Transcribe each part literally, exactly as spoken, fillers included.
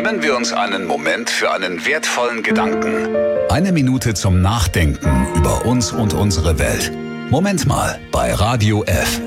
Nehmen wir uns einen Moment für einen wertvollen Gedanken. Eine Minute zum Nachdenken über uns und unsere Welt. Moment mal bei Radio F.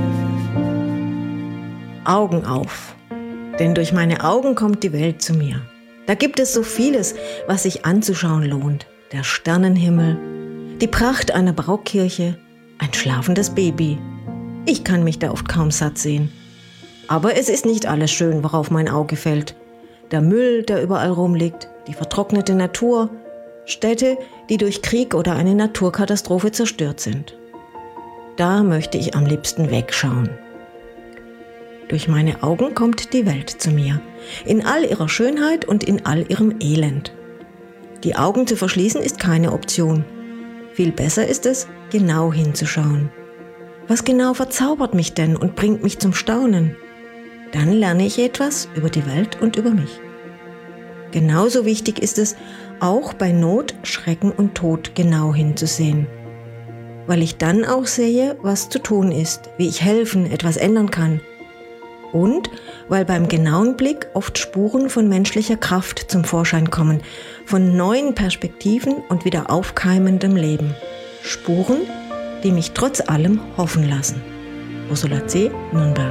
Augen auf. Denn durch meine Augen kommt die Welt zu mir. Da gibt es so vieles, was sich anzuschauen lohnt. Der Sternenhimmel, die Pracht einer Barockirche, ein schlafendes Baby. Ich kann mich da oft kaum satt sehen. Aber es ist nicht alles schön, worauf mein Auge fällt. Der Müll, der überall rumliegt, die vertrocknete Natur, Städte, die durch Krieg oder eine Naturkatastrophe zerstört sind. Da möchte ich am liebsten wegschauen. Durch meine Augen kommt die Welt zu mir, in all ihrer Schönheit und in all ihrem Elend. Die Augen zu verschließen ist keine Option. Viel besser ist es, genau hinzuschauen. Was genau verzaubert mich denn und bringt mich zum Staunen? Dann lerne ich etwas über die Welt und über mich. Genauso wichtig ist es, auch bei Not, Schrecken und Tod genau hinzusehen. Weil ich dann auch sehe, was zu tun ist, wie ich helfen, etwas ändern kann. Und weil beim genauen Blick oft Spuren von menschlicher Kraft zum Vorschein kommen, von neuen Perspektiven und wieder aufkeimendem Leben. Spuren, die mich trotz allem hoffen lassen. Ursula C., Nürnberg.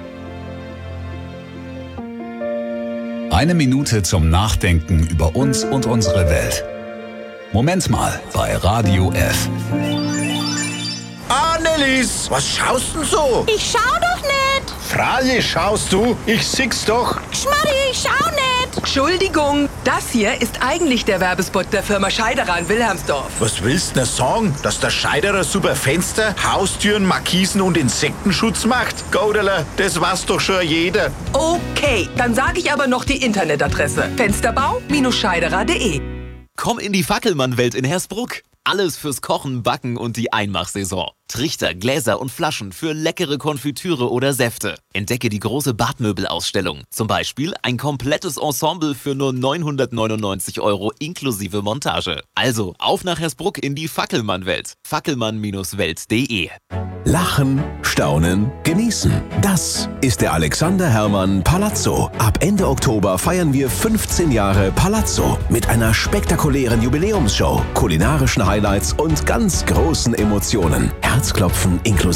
Eine Minute zum Nachdenken über uns und unsere Welt. Moment mal bei Radio F. Annelies, was schaust denn so? Ich schau doch nicht. Freilich schaust du, ich sieh's doch. Schmarri, ich schau nicht. Entschuldigung, das hier ist eigentlich der Werbespot der Firma Scheiderer in Wilhelmsdorf. Was willst du denn sagen? Dass der Scheiderer super Fenster, Haustüren, Markisen und Insektenschutz macht? Goderler, das weiß doch schon jeder. Okay, dann sage ich aber noch die Internetadresse. Fensterbau Scheiderer punkt de. Komm in die Fackelmann-Welt in Hersbruck. Alles fürs Kochen, Backen und die Einmachsaison. Trichter, Gläser und Flaschen für leckere Konfitüre oder Säfte. Entdecke die große Badmöbelausstellung. Zum Beispiel ein komplettes Ensemble für nur neunhundertneunundneunzig Euro inklusive Montage. Also auf nach Hersbruck in die Fackelmann-Welt. fackelmann Welt punkt de. Lachen, staunen, genießen. Das ist der Alexander Herrmann Palazzo. Ab Ende Oktober feiern wir fünfzehn Jahre Palazzo mit einer spektakulären Jubiläumsshow, kulinarischen Highlights und ganz großen Emotionen. Herzklopfen inklusive